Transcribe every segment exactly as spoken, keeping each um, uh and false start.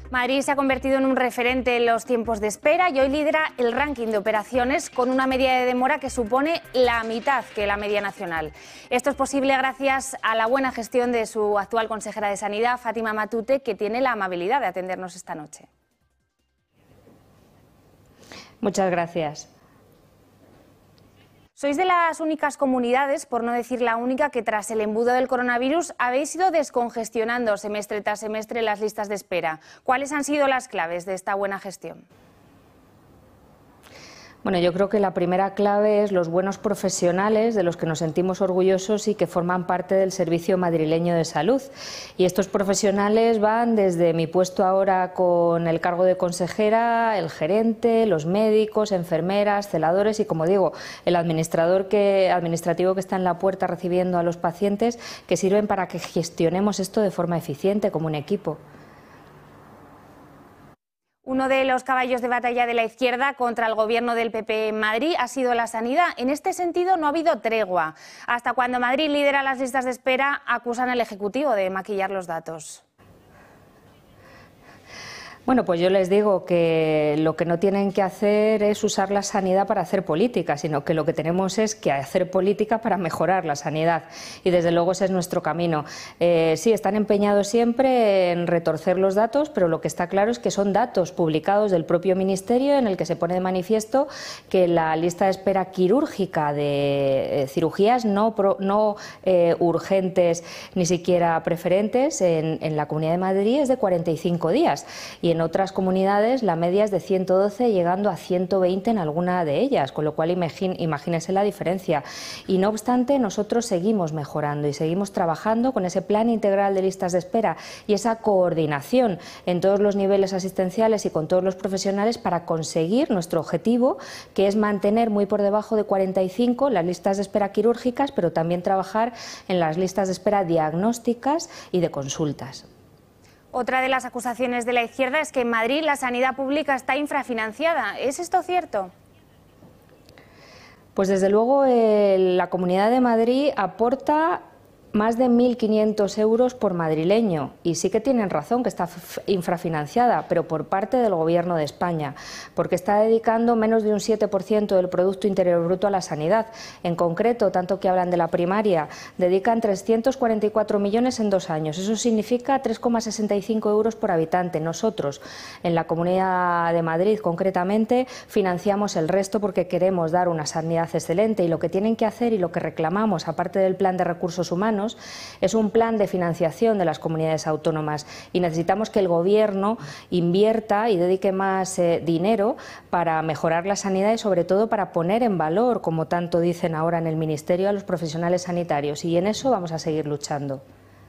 Madrid se ha convertido en un referente en los tiempos de espera y hoy lidera el ranking de operaciones con una media de demora que supone la mitad que la media nacional. Esto es posible gracias a la buena gestión de su actual consejera de Sanidad, Fátima Matute, que tiene la amabilidad de atendernos esta noche. Muchas gracias. Sois de las únicas comunidades, por no decir la única, que tras el embudo del coronavirus habéis ido descongestionando semestre tras semestre las listas de espera. ¿Cuáles han sido las claves de esta buena gestión? Bueno, yo creo que la primera clave es los buenos profesionales de los que nos sentimos orgullosos y que forman parte del Servicio Madrileño de Salud. Y estos profesionales van desde mi puesto ahora con el cargo de consejera, el gerente, los médicos, enfermeras, celadores y, como digo, el administrador que, administrativo que está en la puerta recibiendo a los pacientes, que sirven para que gestionemos esto de forma eficiente como un equipo. Uno de los caballos de batalla de la izquierda contra el gobierno del P P en Madrid ha sido la sanidad. En este sentido no ha habido tregua. Hasta cuando Madrid lidera las listas de espera, acusan al Ejecutivo de maquillar los datos. Bueno, pues yo les digo que lo que no tienen que hacer es usar la sanidad para hacer política, sino que lo que tenemos es que hacer política para mejorar la sanidad y desde luego ese es nuestro camino. Eh, sí, están empeñados siempre en retorcer los datos, pero lo que está claro es que son datos publicados del propio Ministerio en el que se pone de manifiesto que la lista de espera quirúrgica de eh, cirugías no, pro, no eh, urgentes ni siquiera preferentes en, en la Comunidad de Madrid es de cuarenta y cinco días y en En otras comunidades la media es de ciento doce, llegando a ciento veinte en alguna de ellas, con lo cual imagínese la diferencia. Y no obstante, nosotros seguimos mejorando y seguimos trabajando con ese plan integral de listas de espera y esa coordinación en todos los niveles asistenciales y con todos los profesionales para conseguir nuestro objetivo, que es mantener muy por debajo de cuarenta y cinco las listas de espera quirúrgicas, pero también trabajar en las listas de espera diagnósticas y de consultas. Otra de las acusaciones de la izquierda es que en Madrid la sanidad pública está infrafinanciada. ¿Es esto cierto? Pues desde luego eh, la Comunidad de Madrid aporta más de mil quinientos euros por madrileño y sí que tienen razón que está infrafinanciada, pero por parte del Gobierno de España, porque está dedicando menos de un siete por ciento del Producto Interior Bruto a la sanidad. En concreto, tanto que hablan de la primaria, dedican trescientos cuarenta y cuatro millones en dos años. Eso significa tres coma sesenta y cinco euros por habitante. Nosotros, en la Comunidad de Madrid concretamente, financiamos el resto porque queremos dar una sanidad excelente y lo que tienen que hacer y lo que reclamamos, aparte del plan de recursos humanos, es un plan de financiación de las comunidades autónomas y necesitamos que el Gobierno invierta y dedique más eh, dinero para mejorar la sanidad y sobre todo para poner en valor, como tanto dicen ahora en el Ministerio, a los profesionales sanitarios y en eso vamos a seguir luchando.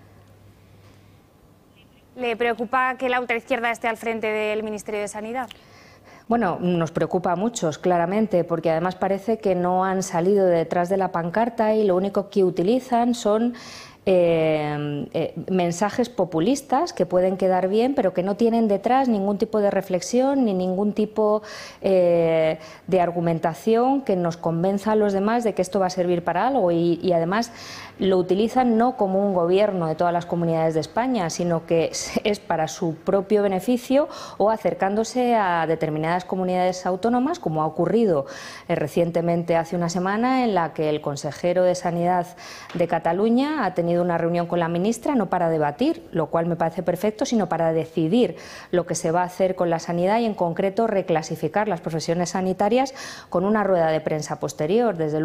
¿Le preocupa que la ultraizquierda esté al frente del Ministerio de Sanidad? Bueno, nos preocupa a muchos, claramente, porque además parece que no han salido detrás de la pancarta y lo único que utilizan son Eh, eh, mensajes populistas que pueden quedar bien, pero que no tienen detrás ningún tipo de reflexión ni ningún tipo eh, de argumentación que nos convenza a los demás de que esto va a servir para algo y, y además lo utilizan no como un gobierno de todas las comunidades de España, sino que es para su propio beneficio o acercándose a determinadas comunidades autónomas, como ha ocurrido eh, recientemente hace una semana en la que el consejero de Sanidad de Cataluña ha tenido una reunión con la ministra, no para debatir, lo cual me parece perfecto, sino para decidir lo que se va a hacer con la sanidad y en concreto reclasificar las profesiones sanitarias con una rueda de prensa posterior. Desde